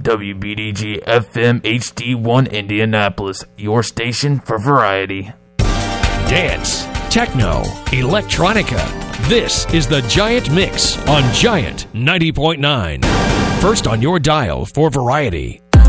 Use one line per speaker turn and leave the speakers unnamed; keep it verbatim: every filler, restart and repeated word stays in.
W B D G F M H D one Indianapolis, your station for variety.
Dance, techno, electronica. This is the Giant Mix on Giant ninety point nine. First on your dial for variety.